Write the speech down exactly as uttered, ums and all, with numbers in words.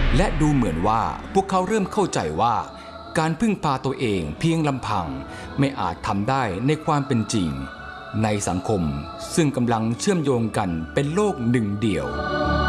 และดูเหมือนว่าพวกเขาเริ่มเข้าใจว่าการพึ่งพาตัวเองเพียงลำพังไม่อาจทำได้ในความเป็นจริงในสังคมซึ่งกำลังเชื่อมโยงกันเป็นโลกหนึ่งเดียว